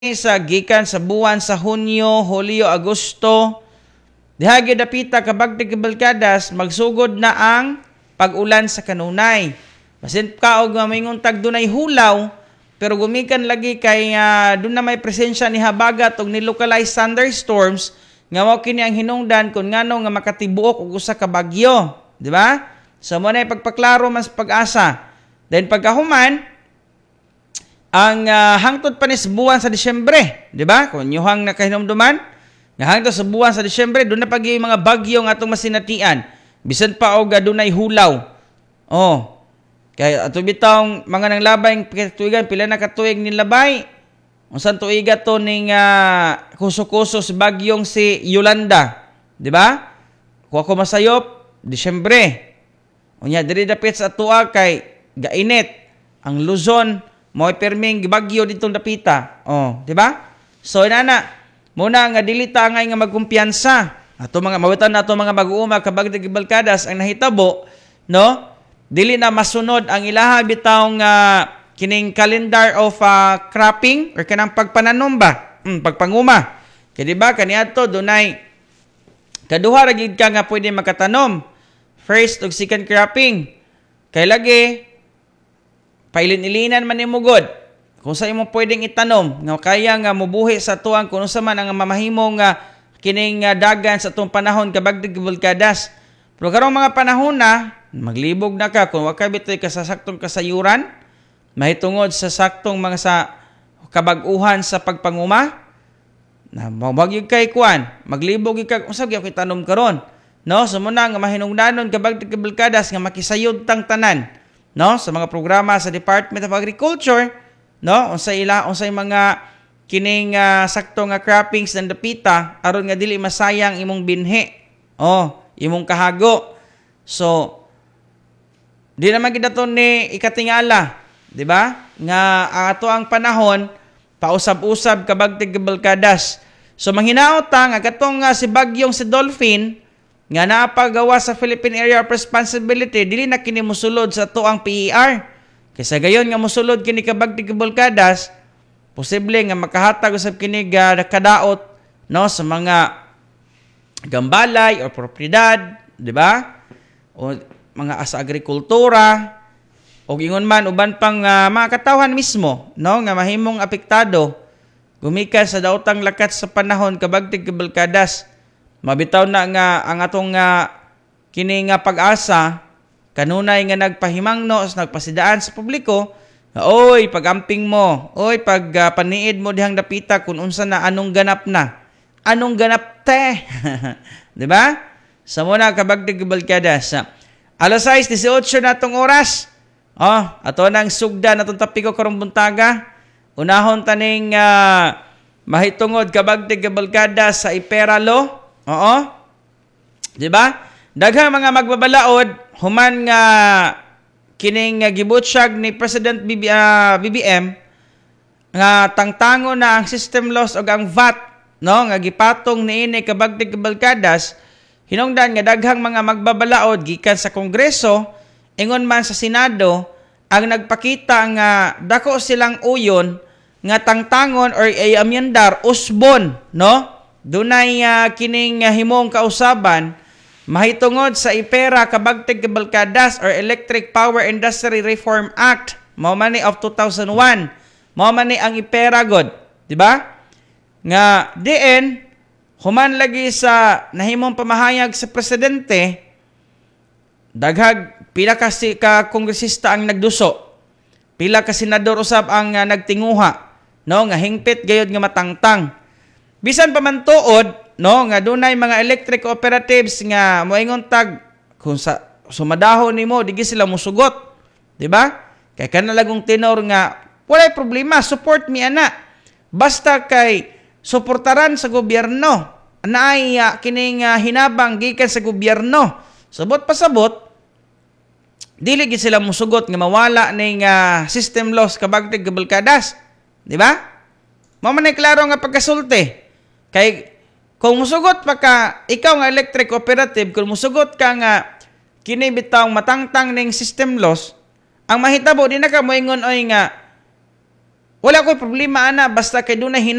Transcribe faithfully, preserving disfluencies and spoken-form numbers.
sa gikan sa buwan sa Hunyo, Hulyo, Agosto, diha gyud dapita kabag tigbalkadas magsugod na ang pag-ulan sa kanunay. Basin kaog nga moingon tag dunay hulaw, pero gumikan lagi kay uh, doon na may presensya ni habagat og ni localized thunderstorms nga mao kini ang hinungdan kun ngano nga makatibuok og usa ka bagyo, di ba? So mo na pagpaklaro mas pag-asa. Then pagkahuman ang uh, hangtod pa ni sa buwan sa Disyembre, di ba? Kung yuhang nakahinumduman, nga hangtod sa buwan sa Disyembre, doon na pag yung mga bagyo nga atong masinatian. Bisan pa og dunay hulaw. Oh. Kaya ato bitawng mga nang labay tuigan pila na katuig ni labay. Unsan tuiga to ning uh, kuso-kuso sa bagyong si Yolanda, di ba? Kuha ko masayop Disyembre. Unya diri dapit sa atuwa kay gainit ang Luzon. Mo'y perming bagyo ditong dapita. Oh, di ba? So inana, muna nga dili ta ngay nga magkumpiyansa. Ato mga mawitan nato mga mag-uuma kabag balkadas ang nahitabo, no? Dili na masunod ang ilaha bitaw nga kining calendar of uh, cropping or kanang pagpananom ba? Hmm, pagpanguma. Kaya di ba kaniadto dunay kaduha ra gid ka nga pwede makatanom. First ug second cropping. Kay lagi pailin-ilinan man nimugod kung sa imo pwedeng itanom nga kaya nga mubuhi sa tuang kuno sa man ang mamahimo nga kining uh, dagan sa atong panahon kabag bulkadas. Pero karong mga panahon na maglibog na ka kung wa ka bitoy ka sa saktong kasayuran mahitungod sa saktong mga sa kabag-uhan sa pagpanguma na mabagyog kay kuan maglibog ka unsa gyud itanom karon, no? So muna nga mahinungdanon kabag bulkadas nga makisayod tang tanan, no, sa mga programa sa Department of Agriculture, no, unsay ila unsay mga kining uh, sakto nga croppings ng dapita aron nga dili masayang imong binhi, oh, imong kahago. So di naman gid ato ni ikatingala, di ba? Nga ato ang panahon pausab-usab kabag tigbalkadas. So manghinaot ta nga katong uh, si bagyong si Dolphin nga napagawa sa Philippine Area of Responsibility, dili na kini musulod sa tuang P E R. Kaysa gayon nga musulod kini kabag tigbalkadas, posible nga makahatag usab kini ga kadaot, no, sa mga gambalay o propiedad, di ba? O mga asa agrikultura o ingon man uban pang uh, mga katawhan mismo, no, nga mahimong apektado gumikan sa daotang lakat sa panahon kabag tigbalkadas. Mabitaw na nga ang atong nga kini nga pag-asa kanunay nga nagpahimangno sa nagpasidaan sa publiko nga oy pagamping mo, oy pag uh, paniid mo dihang dapita kun unsa na anong ganap na. Anong ganap te? Di ba? Sa muna kabag tigbalkadas. alas sais disyotso natong oras. Oh, ato nang sugda natong tapiko karong buntaga. Unahon taning uh, mahitungod kabag tigbalkadas sa Iperalo. Oo. 'Di ba? Daghang mga magbabalaod human nga kining uh, gibutsyag ni President B B, uh, B B M nga tangtango na ang system loss ug ang V A T, no, nga gipatong niini kabag tigbalkadas. Hinungdan nga daghang mga magbabalaod gikan sa Kongreso ingon man sa Senado ang nagpakita nga dako silang uyon nga tangtangon or ay amyendar usbon, no? Dunay uh, kining uh, himong kausaban mahitungod sa IPERA kabag tigbalkadas or Electric Power Industry Reform Act mao man ni of two thousand one, mao man ni ang IPERA god, di ba? Nga diin human lagi sa nahimong pamahayag sa presidente daghag pila ka si ka kongresista ang nagduso, pila ka senador usab ang uh, nagtinguha, no, nga hingpit gayud nga matangtang. Bisan pa man tuod, no, nga dunay mga electric operatives nga moingon tag kung sa sumadahon nimo digi sila musugot, di ba? Kay kana lagong tenor nga walay problema, support mi ana. Basta kay suportaran sa gobyerno. Anaay uh, kining uh, hinabang gikan sa gobyerno. Sabot pasabot dili gid sila musugot nga mawala ning uh, system loss kabag tigbalkadas, di ba? Mao man klaro nga pagkasulti. Kay kung musugot pa ka ikaw nga electric operative, kung musugot ka nga kini bitaw matangtang ning system loss, ang mahitabo di na ka moingon oy nga Wala ko'y problema ana basta kay dunay